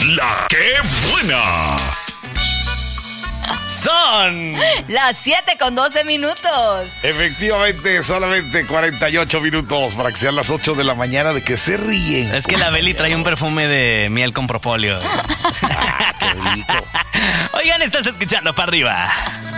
La ¡Qué buena! Son las 7:12. Efectivamente, solamente 48 minutos para que sean las 8 de la mañana. ¿De que se ríen? Es que la Beli trae un perfume de miel con propóleo. ¡Qué rico! Oigan, estás escuchando para arriba.